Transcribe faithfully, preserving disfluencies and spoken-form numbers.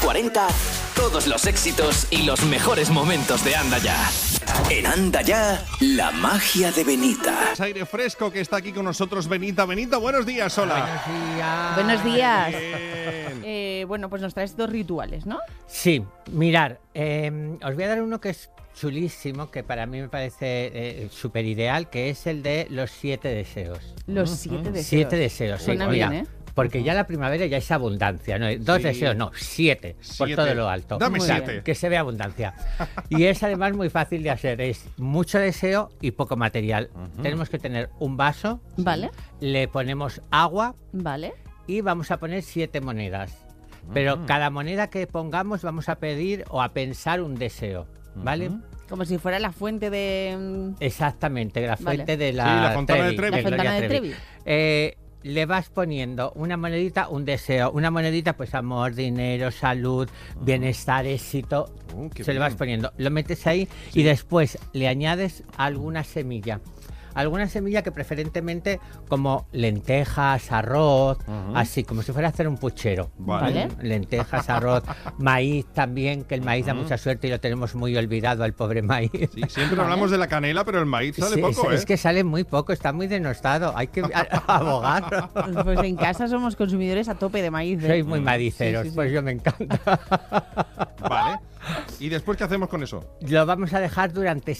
cuarenta, todos los éxitos y los mejores momentos de Anda Ya. En Anda Ya, la magia de Benita. Aire fresco que está aquí con nosotros Benita. Benita, buenos días, hola. Buenos días. Buenos días. Bien. Eh, bueno, pues nos traes dos rituales, ¿no? Sí, mirar, eh, os voy a dar uno que es chulísimo, que para mí me parece eh, súper ideal, que es el de los siete deseos. Los siete deseos. Siete deseos, sí. Suena Oiga, bien, ¿eh? porque ya la primavera ya es abundancia, ¿no? Dos Sí. deseos, no, siete, por Siete. todo lo alto. Dame Muy siete. bien. Que se vea abundancia. Y es además muy fácil de hacer, es mucho deseo y poco material. Ujú. Tenemos que tener un vaso, Vale, le ponemos agua vale. y vamos a poner siete monedas. Pero Ujú. cada moneda que pongamos vamos a pedir o a pensar un deseo, ¿vale? Ujú. Como si fuera la fuente de... Exactamente, la Vale. fuente de la, Sí, la fontana de Trevi. La Gloria fontana de Trevi. Eh, le vas poniendo una monedita, un deseo. Una monedita, pues amor, dinero, salud, bienestar, éxito. Uh, qué Se lo vas bien. poniendo. Lo metes ahí y después le añades alguna semilla. Alguna semilla que preferentemente como lentejas, arroz, Ujú. así como si fuera a hacer un puchero. Vale. Lentejas, arroz, maíz también, que el maíz da Ujú. mucha suerte y lo tenemos muy olvidado al pobre maíz. Sí, siempre hablamos de la canela, pero el maíz sale Sí, poco, es, ¿eh? es que sale muy poco, está muy denostado, hay que a- abogar. Pues en casa somos consumidores a tope de maíz. ¿eh? Sois muy madiceros, Sí, sí, sí. pues yo me encanta. Vale. ¿Y después qué hacemos con eso? Lo vamos a dejar durante